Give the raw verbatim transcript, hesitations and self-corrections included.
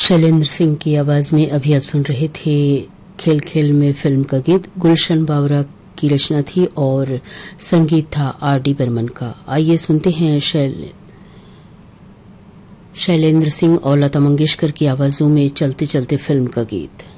शैलेंद्र सिंह की आवाज में अभी आप सुन रहे थे खेल खेल में फिल्म का गीत। गुलशन बावरा की रचना थी और संगीत था आर डी बर्मन का। आइए सुनते हैं शैल शैलेंद्र सिंह और लता मंगेशकर की आवाजों में चलते चलते फिल्म का गीत।